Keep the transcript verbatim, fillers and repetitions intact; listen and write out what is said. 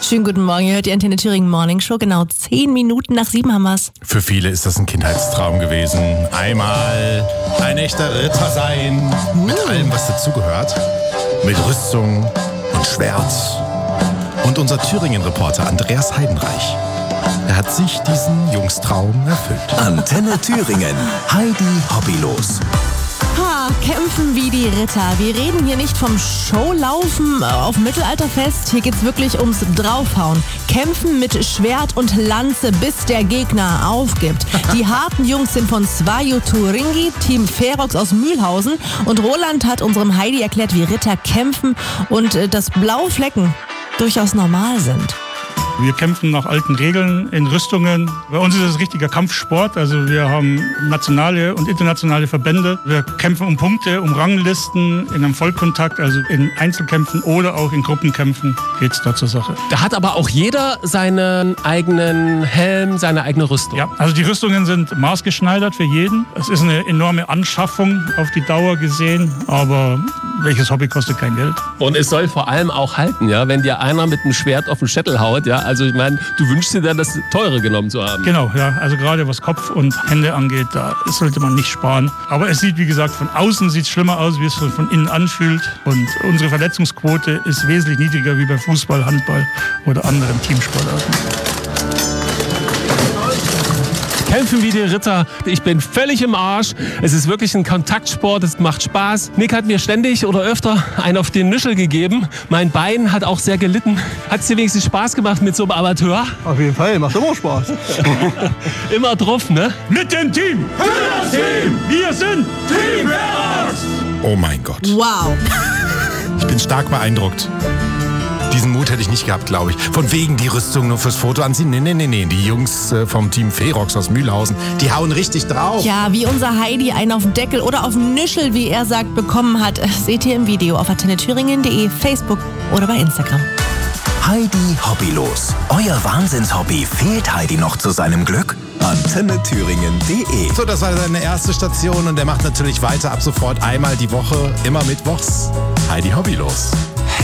Schönen guten Morgen, ihr hört die Antenne Thüringen Morning Show. Genau zehn Minuten nach sieben haben wir's. Für viele ist das ein Kindheitstraum gewesen. Einmal ein echter Ritter sein. Mit allem, was dazugehört. Mit Rüstung und Schwert. Und unser Thüringen-Reporter Andreas Heidenreich. Er hat sich diesen Jungstraum erfüllt. Antenne Thüringen. Heidi Hobbylos. Ha, kämpfen wie die Ritter. Wir reden hier nicht vom Showlaufen auf Mittelalterfest. Hier geht's wirklich ums Draufhauen. Kämpfen mit Schwert und Lanze, bis der Gegner aufgibt. Die harten Jungs sind von Svajo Turingi, Team Ferox aus Mühlhausen. Und Roland hat unserem Heidi erklärt, wie Ritter kämpfen und äh, dass blaue Flecken durchaus normal sind. Wir kämpfen nach alten Regeln in Rüstungen. Bei uns ist es richtiger Kampfsport. Also wir haben nationale und internationale Verbände. Wir kämpfen um Punkte, um Ranglisten, in einem Vollkontakt, also in Einzelkämpfen oder auch in Gruppenkämpfen geht es da zur Sache. Da hat aber auch jeder seinen eigenen Helm, seine eigene Rüstung. Ja, also die Rüstungen sind maßgeschneidert für jeden. Es ist eine enorme Anschaffung auf die Dauer gesehen, aber welches Hobby kostet kein Geld? Und es soll vor allem auch halten, ja, wenn dir einer mit einem Schwert auf den Schädel haut, ja. Also ich meine, du wünschst dir dann, das Teure genommen zu haben. Genau, ja. Also gerade was Kopf und Hände angeht, da sollte man nicht sparen. Aber es sieht, wie gesagt, von außen sieht es schlimmer aus, wie es von innen anfühlt. Und unsere Verletzungsquote ist wesentlich niedriger wie bei Fußball, Handball oder anderen Teamsportarten. Kämpfen wie die Ritter. Ich bin völlig im Arsch. Es ist wirklich ein Kontaktsport, es macht Spaß. Nick hat mir ständig oder öfter einen auf den Nischel gegeben. Mein Bein hat auch sehr gelitten. Hat es dir wenigstens Spaß gemacht mit so einem Amateur? Auf jeden Fall, macht immer Spaß. Immer drauf, ne? Mit dem Team! Für das Team! Wir sind Team Ferox! Oh mein Gott. Wow. Ich bin stark beeindruckt. Diesen Mut hätte ich nicht gehabt, glaube ich. Von wegen die Rüstung nur fürs Foto anziehen. Nee, nee, nee, nee. Die Jungs äh, vom Team Ferox aus Mühlhausen, die hauen richtig drauf. Ja, wie unser Heidi einen auf den Deckel oder auf den Nischel, wie er sagt, bekommen hat, seht ihr im Video auf antenne thüringen punkt de, Facebook oder bei Instagram. Heidi Hobbylos. Euer Wahnsinnshobby fehlt Heidi noch zu seinem Glück? antenne thüringen punkt de. So, das war seine erste Station und er macht natürlich weiter ab sofort einmal die Woche, immer mittwochs. Heidi Hobbylos.